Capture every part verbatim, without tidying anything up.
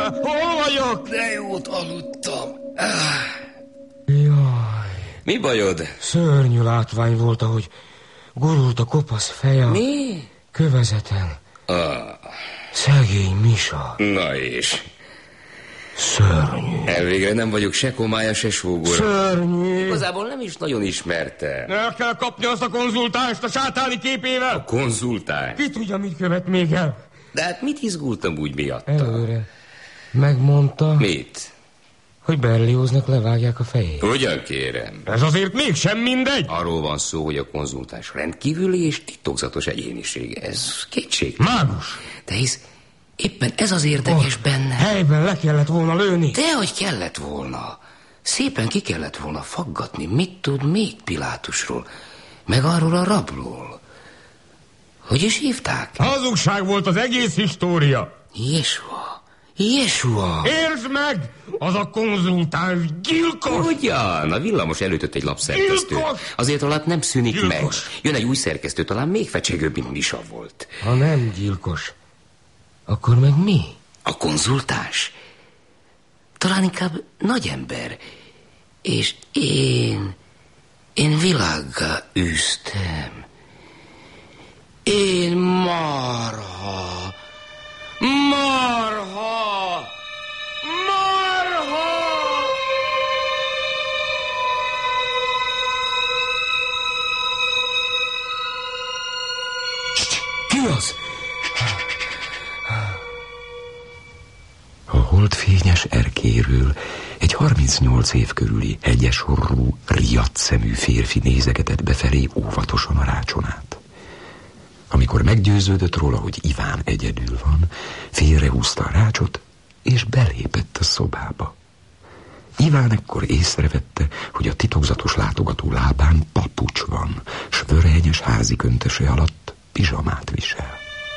Hol vagyok? De jót aludtam. Ah. Jaj. Mi bajod? Szörnyű látvány volt, ahogy gurult a kopasz feje. Mi? Kövezeten. Ah. Szegény Misa. Na és? Szörnyű. Elvégre nem vagyok se komája, se sógora. Szörnyű. Igazából nem is nagyon ismerte. El kell kapni azt a konzultást a sátáni képével. A konzultáns? Ki tudja, mit követ még el? De hát mit izgultam úgy miatta? Előre. Megmondta... Mit? Hogy Berlioznak levágják a fejét. Hogyan kérem? Ez azért mégsem mindegy. Arról van szó, hogy a konzultáns rendkívüli és titokzatos egyéniség. Ez kétség. Mágus. De hisz éppen ez az érdekes oh, benne. Helyben le kellett volna lőni. Dehogy kellett volna. Szépen ki kellett volna faggatni, mit tud még Pilátusról, meg arról a rabról. Hogy is hívták? Hazugság volt az egész história. Jesua. Jesua! Értsd meg! Az a konzultáns gyilkos! Hogyan? A villamos előtött egy lapszerkesztő. Gyilkos! Azért alatt nem szűnik Gyilkos. meg. Jön egy új szerkesztő, talán még fecsegőbb, mint Misa volt. Ha nem gyilkos, akkor meg mi? A konzultáns? Talán inkább nagy ember. És én... Én világgá űztem. Én marha... Marha! Marha! Ki az? A holdfényes erkéről egy harmincnyolc év körüli, hegyes orrú, riadt szemű férfi nézegetett befelé óvatosan a rácson át. Amikor meggyőződött róla, hogy Iván egyedül van, félrehúzta a rácsot, és belépett a szobába. Iván ekkor észrevette, hogy a titokzatos látogató lábán papucs van, s vörhenyes házi köntöse alatt pizsamát visel.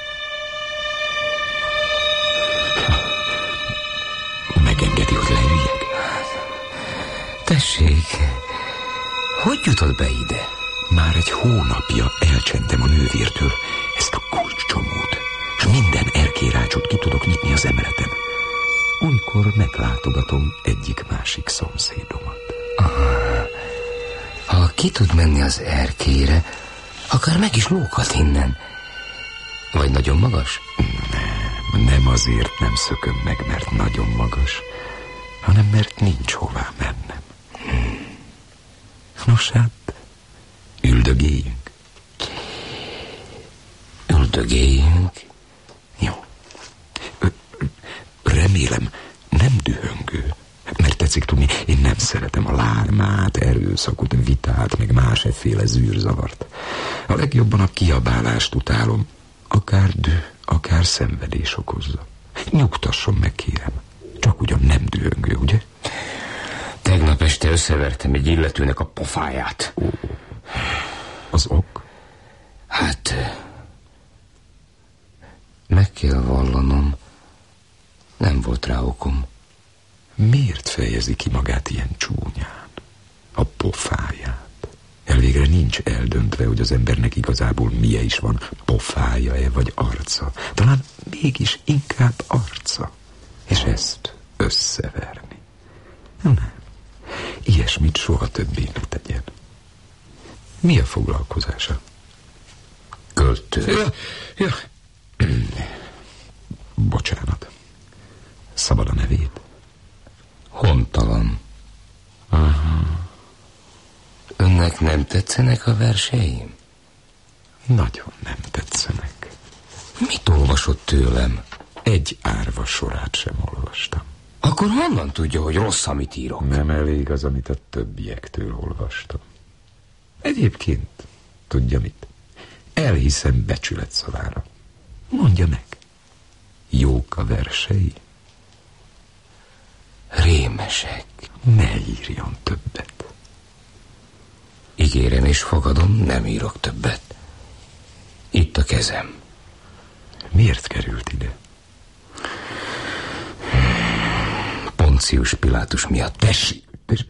Megengedi, hogy leüljek? Tessék, hogy jutott be ide? Már egy hónapja elcsentem a nővértől ezt a kulcscsomót, és minden erkélyrácsot ki tudok nyitni az emeleten. Olykor meglátogatom egyik-másik szomszédomat. Aha. Ha ki tud menni az erkélyre, akár meg is lóghat innen. Vagy nagyon magas? Nem, nem azért nem szököm meg, mert nagyon magas, hanem mert nincs hová mennem. Hmm. Nos hát, üldögéljünk. Üldögéljünk? Jó. Remélem, nem dühöngő. Mert tetszik tudni, én nem szeretem a lármát, erőszakot, vitát, meg más efféle zűrzavart. A legjobban a kiabálást utálom. Akár düh, akár szenvedés okozza. Nyugtasson meg, kérem. Csak ugyan nem dühöngő, ugye? Tegnap este összevertem egy illetőnek a pofáját. Ó, az ok? Hát... meg kell vallanom, nem volt rá okom. Miért fejezi ki magát ilyen csúnyán? A pofáját. Elvégre nincs eldöntve, hogy az embernek igazából milyen is van, pofája-e vagy arca. Talán mégis inkább arca. És ezt összeverni. Nem. Ilyesmit soha többé ne tegyen. Mi a foglalkozása? Költő. Ja, ja. Bocsánat. Szabad a nevét? Hontalan. Aha. Önnek nem tetszenek a verseim? Nagyon nem tetszenek. Mit olvasott tőlem? Egy árva sorát sem olvastam. Akkor honnan tudja, hogy rossz, amit írok? Nem elég az, amit a többiektől olvastam. Egyébként, tudja mit? Elhiszem becsület szavára. Mondja meg, jók a versei? Rémesek. Ne írjon többet. Ígérem és fogadom, nem írok többet. Itt a kezem. Miért került ide? Poncius Pilátus miatt. Tessék, tessék.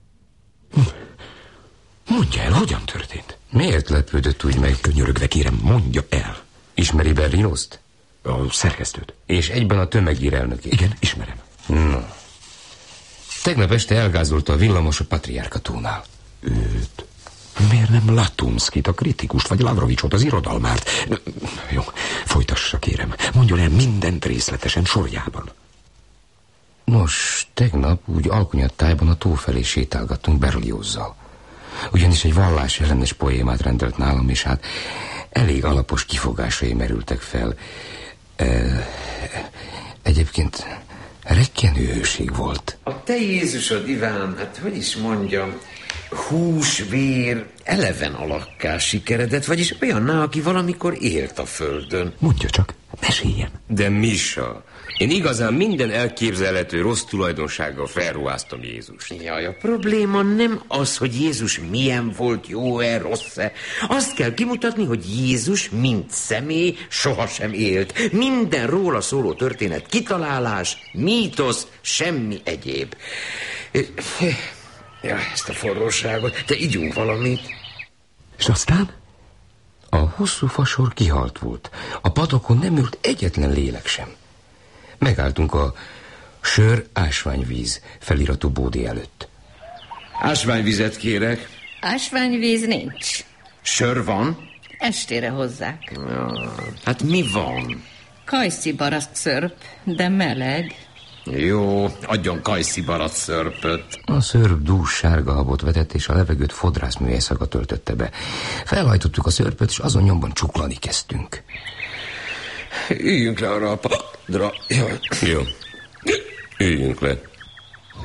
Mondja el, hogyan történt? Miért lepődött úgy meg? Könyörögve kérem, mondja el. Ismeri Berlinoszt? A szerkesztőt. És egyben a tömegír elnökét. Igen, ismerem. No. Tegnap este elgázolta a villamos a Patriárka tónál. Őt? Miért nem Latumskit, a kritikust, vagy Lavrovicsot, az irodalmárt? Jó, folytassa, kérem. Mondjon el mindent részletesen, sorjában. Nos, tegnap úgy Alkonyattájban a tó felé sétálgattunk Berliozzal. Ugyanis egy vallás ellenes poémát rendelt nálam, és hát elég alapos kifogásai merültek fel. E, egyébként rekkenő hőség volt. A te Jézusod, Iván, hát hogy is mondjam, hús, vér, eleven alakká sikeredett, vagyis olyanná, aki valamikor élt a földön. Mondja csak, meséljen. De Misha, én igazán minden elképzelhető rossz tulajdonsággal felruháztam Jézust. Jaj, a probléma nem az, hogy Jézus milyen volt, jó-e, rossz-e. Azt kell kimutatni, hogy Jézus, mint személy, sohasem élt. Minden róla szóló történet kitalálás, mítosz, semmi egyéb. Ja, ezt a forróságot. Te igyunk valamit. És aztán? A hosszú fasor kihalt volt. A padokon nem ült egyetlen lélek sem. Megálltunk a sör ásványvíz feliratú bódé előtt. Ásványvizet kérek. Ásványvíz nincs. Sör van? Estére hozzák. Ja, hát mi van? Kajszi baraszt szörp, de meleg. Jó, adjon kajszi barack szörpöt. A szörp dús sárga habot vetett, és a levegőt fodrászmű éjszaka töltötte be. Felhajtottuk a szörpöt, és azon nyomban csuklani kezdtünk. Üljünk le arra a padra. Jó, üljünk le.